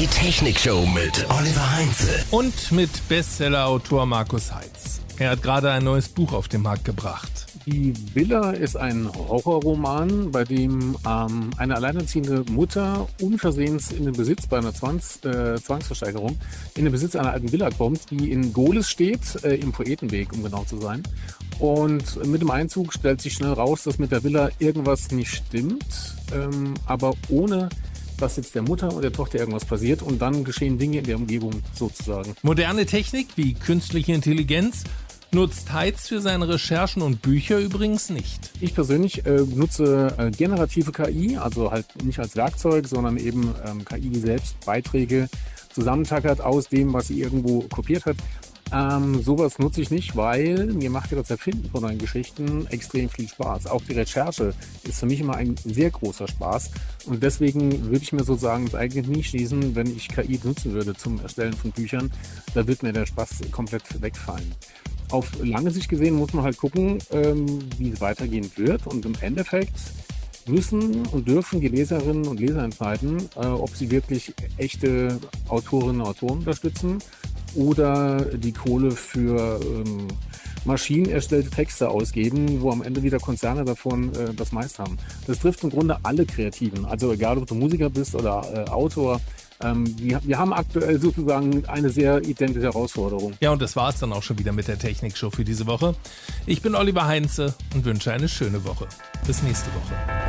Die Technikshow mit Oliver Heinze. Und mit Bestsellerautor Markus Heitz. Er hat gerade ein neues Buch auf den Markt gebracht. Die Villa ist ein Horrorroman, bei dem eine alleinerziehende Mutter unversehens in den Besitz bei einer Zwangsversteigerung in den Besitz einer alten Villa kommt, die in Gohlis steht, im Poetenweg, um genau zu sein. Und mit dem Einzug stellt sich schnell raus, dass mit der Villa irgendwas nicht stimmt, aber ohne dass jetzt der Mutter und der Tochter irgendwas passiert, und dann geschehen Dinge in der Umgebung sozusagen. Moderne Technik wie künstliche Intelligenz nutzt Heitz für seine Recherchen und Bücher übrigens nicht. Ich persönlich nutze generative KI, also halt nicht als Werkzeug, sondern eben KI, die selbst Beiträge zusammentackert aus dem, was sie irgendwo kopiert hat. Sowas nutze ich nicht, weil mir macht ja das Erfinden von neuen Geschichten extrem viel Spaß. Auch die Recherche ist für mich immer ein sehr großer Spaß, und deswegen würde ich mir sozusagen das eigene nie schließen, wenn ich KI nutzen würde zum Erstellen von Büchern. Da wird mir der Spaß komplett wegfallen. Auf lange Sicht gesehen muss man halt gucken, wie es weitergehen wird, und im Endeffekt müssen und dürfen die Leserinnen und Leser entscheiden, ob sie wirklich echte Autorinnen und Autoren unterstützen oder die Kohle für maschinenerstellte Texte ausgeben, wo am Ende wieder Konzerne davon das meiste haben. Das trifft im Grunde alle Kreativen, also egal ob du Musiker bist oder Autor. Wir haben aktuell sozusagen eine sehr identische Herausforderung. Ja, und das war es dann auch schon wieder mit der Technikshow für diese Woche. Ich bin Oliver Heinze und wünsche eine schöne Woche. Bis nächste Woche.